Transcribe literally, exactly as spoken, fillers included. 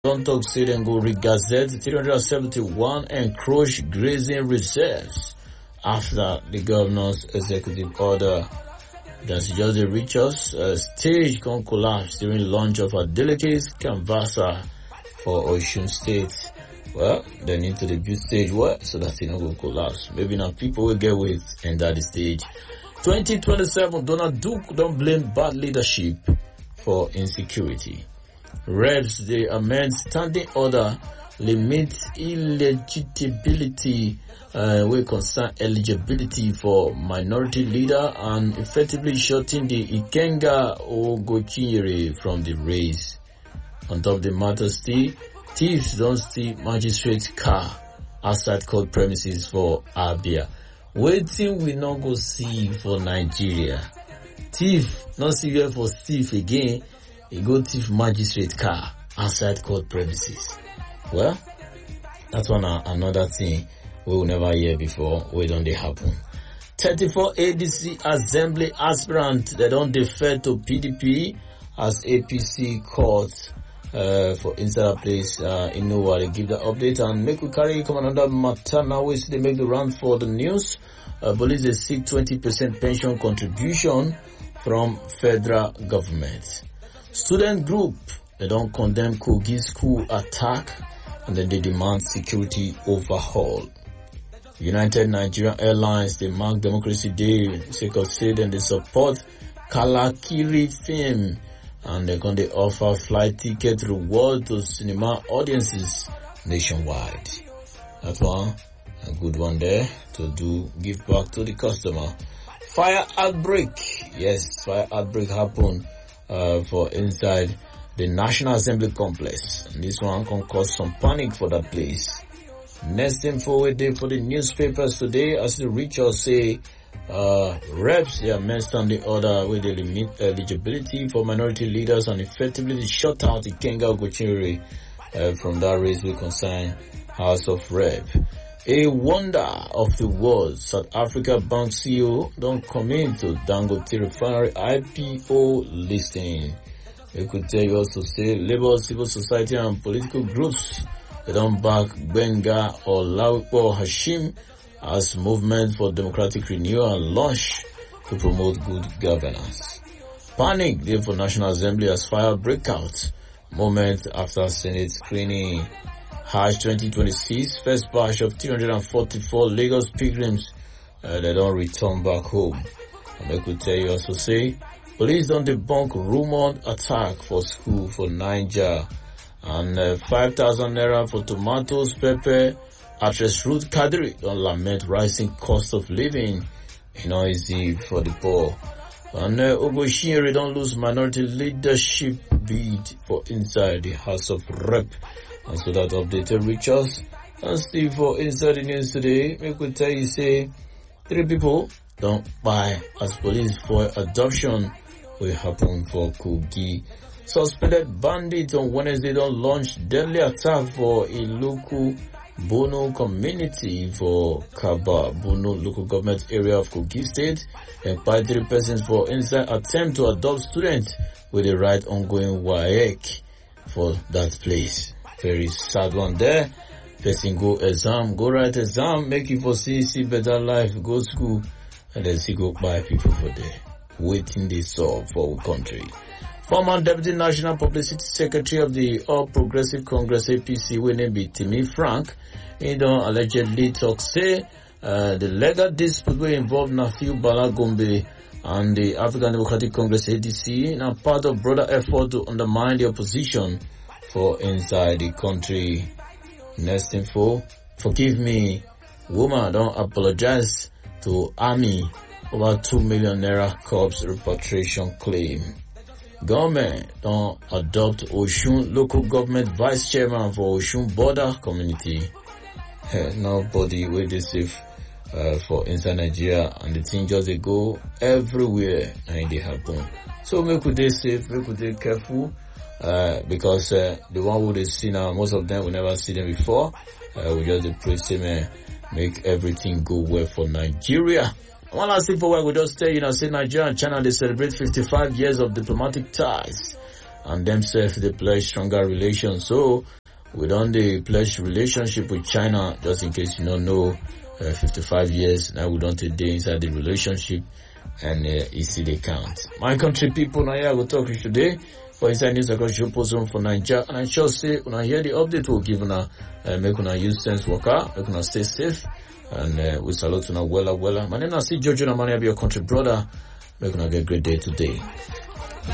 Don't talk say dem go regazette three hundred seventy-one encroach grazing reserves after the governor's executive order. That's just the reach us. Uh, stage can collapse during launch of a delicate canvasser for Osun State. Well, they need to build stage what so that it not go collapse. Maybe now people will get with and that the stage. twenty twenty-seven, Donald Duke don't blame bad leadership for insecurity. Reps the amend standing order limits illegibility uh, will concern eligibility for minority leader and effectively shutting the Ikenga Ogochinyere from the race. On top of the matter still, thieves don't steal magistrate car outside court premises for Abia. Waiting we not go see for Nigeria. Thief not see here for thief again. He go thief magistrate car outside court premises. Well, that's one uh, another thing we will never hear before. We don't they happen. thirty-four A D C Assembly aspirant they don't defer to P D P as A P C court uh, for inside a place uh, in Nova. They give the update and make we carry come another matter now. We see they make the round for the news. Uh, police they seek twenty percent pension contribution from federal government. Student group, they don't condemn Kogi school attack and then they demand security overhaul. United Nigerian Airlines, they mark Democracy Day, because say then they support Kalakiri film and they're going to offer flight ticket reward to cinema audiences nationwide. That's one, a good one there to do, give back to the customer. Fire outbreak, yes, fire outbreak happened Uh, for inside the National Assembly complex. And this one can cause some panic for that place. Next info we did for the newspapers today as the reach us say uh, reps they are messed on the order with the limit eligibility for minority leaders and effectively shut out the Ikenga Ogochinyere uh, from that race will concern House of Rep. A wonder of the world, South Africa Bank C E O don't come into Dangote Refinery I P O listing. We could tell you also say labor, civil society and political groups they don't back Benga or Lawipo Hashim as movement for democratic renewal and launch to promote good governance. Panic there for National Assembly as fire breakout moment after Senate screening. Hajj twenty twenty-six, first batch of three hundred forty-four Lagos pilgrims, uh, they don't return back home. And I could tell you also say, police don't debunk rumored attack for school for Niger. And uh, five thousand naira for tomatoes, pepper, actress Ruth Kadri don't lament rising cost of living. You know, easy for the poor. And uh, Ogochinyere don't lose minority leadership bid for inside the House of Rep. And so that updated reach us. And still for inside the news today, we could tell you say three people don't buy as police for adoption will happen for Kogi. Suspended bandits on Wednesday don't launch deadly attack for a local Bono community for Kaba, Bono local government area of Kogi State, and by three persons for inside attempt to adopt students with the right ongoing W A E C for that place. Very sad one there. Person go exam, go write exam, make you for see, see better life, go school, and then see go buy people for there. Waiting they solve for our country. Former Deputy National Publicity Secretary of the All Progressive Congress A P C, when be Timmy Frank, he don't allegedly talk say uh, the legal dispute will involve Nafiu Bala Gombe and the African Democratic Congress A D C in a part of broader effort to undermine the opposition for inside the country. Next info, forgive me, woman don't apologize to army over two million naira corpse repatriation claim. Government don't adopt Osun local government vice chairman for Osun border community. Nobody will be safe uh, for inside Nigeria, and the thing just they go everywhere and they happen. So make we dey safe, make we dey careful. Uh, because uh, the one who they see now, most of them we never see them before. Uh, we just pray, say, man, make everything go well for Nigeria. One last thing for what we just tell you now, say Nigeria and China, they celebrate fifty-five years of diplomatic ties. and themselves they pledge stronger relations. So we don't the pledge relationship with China, just in case you don't know, uh, fifty-five years now we don't take day inside the relationship, and uh, you see the count. My country people, now here I will talk to you today for inside news across your post for Nigeria, and I shall say when I hear the update we'll give una uh, make una use sense worker, make una stay safe, and uh, we salute una wella wella. My name is Jojo, and I be your country brother. Make una get a great day today.